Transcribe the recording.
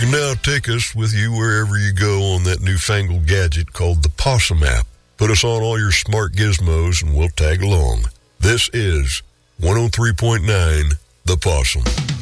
You can now take us with you wherever you go on that newfangled gadget called the Possum app. Put us on all your smart gizmos and we'll tag along. This is 103.9 The Possum.